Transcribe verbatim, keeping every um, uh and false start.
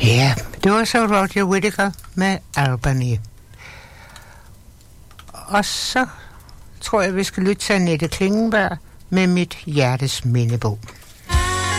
Ja, det var så Roger Whittaker med Albany. Og så tror jeg, vi skal lytte til Annette Klingenberg med Mit hjertes mindebog.